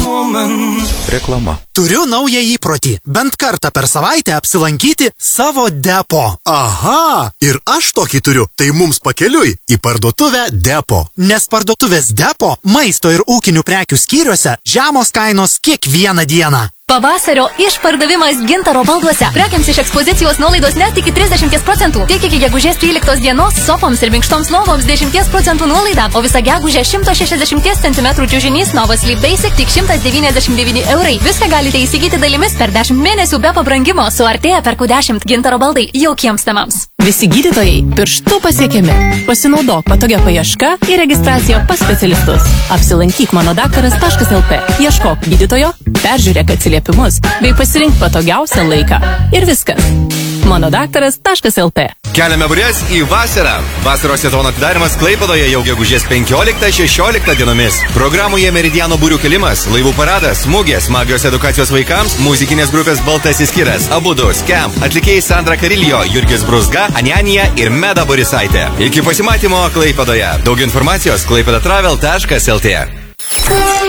Reklama. Turiu naują įprotį. Bent kartą per savaitę apsilankyti savo depo. Aha, ir aš tokį turiu. Tai mums pakeliui į parduotuvę depo. Nes parduotuvės depo maisto ir ūkinių prekių skyriuose žemos kainos kiekvieną dieną. Pavasario išpardavimas Gintaro balduose. Prekiams iš ekspozicijos nuolaidos net iki 30%. Tik iki gegužės 13 dienos sofoms ir minkštoms lovoms 10% nuolaida, o visą gegužę 160 cm čiužinys Nova Sleep Basic tik 199 eurai. Viską galite įsigyti dalimis per 10 mėnesių be pabrangimo. Suartėja perku 10 Gintaro baldai jaukiems temams. Visi gydytojai pirštų pasiekiami. Pasinaudok patogia paieška ir registracija pas specialistus. Apsilankyk manodaktaras.lt. Ieškok gydytojo, peržiūrėk atsiliepimus bei pasirink patogiausią laiką. Ir viskas. manodaktaras.lt. Keliame burės į vasarą. Vasaros sezono atidarimas Klaipėdoje jau gegužės 15-16 dienomis. Programoje Meridiano būrių kelimas, laivų paradas, mugės, magijos edukacijos vaikams, muzikinės grupės Baltasis kiras, Abudu, Scam, atlikėjai Sandra Kariljo, Jurgis Brusga, Anjanija ir Meda Borisaitė. Iki pasimatymo Klaipėdoje. Daug informacijos klaipėdatravel.lt.